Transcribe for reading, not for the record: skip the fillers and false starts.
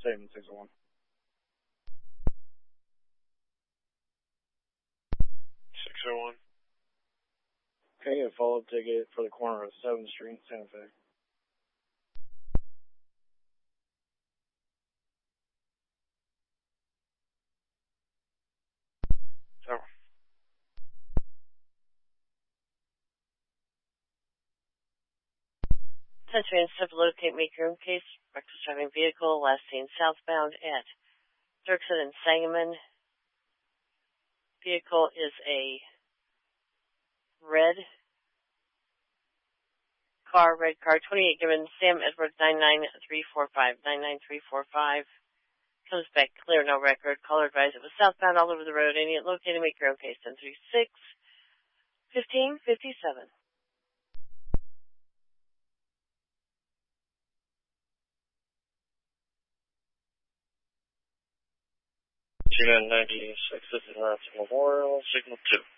Same 601. Okay, a follow-up ticket for the corner of 7th Street, Santa Fe. Over. Century and Step locate make your own case. Reckless driving vehicle, last seen southbound at Dirksen and Sangamon. Vehicle is a red car, 28 given Sam Edwards 99345, 99345. Comes back clear, no record. Caller advised it was southbound all over the road. Any located, make your own case. 1036 1557. G996, this is Memorial, signal 2.